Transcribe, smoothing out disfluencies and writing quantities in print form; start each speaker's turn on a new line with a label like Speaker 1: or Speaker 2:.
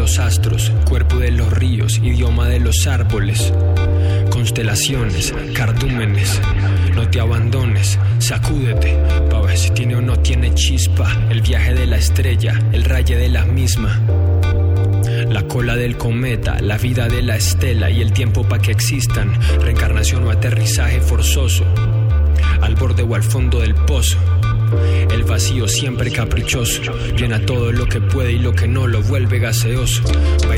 Speaker 1: los astros, cuerpo de los ríos, idioma de los árboles, constelaciones, cardúmenes. No te abandones, sacúdete, pa' ver si tiene o no tiene chispa. El viaje de la estrella, el raye de la misma. La cola del cometa, la vida de la estela y el tiempo pa' que existan. Reencarnación o aterrizaje forzoso, al borde o al fondo del pozo. El vacío siempre caprichoso, llena todo lo que puede y lo que no lo vuelve gaseoso.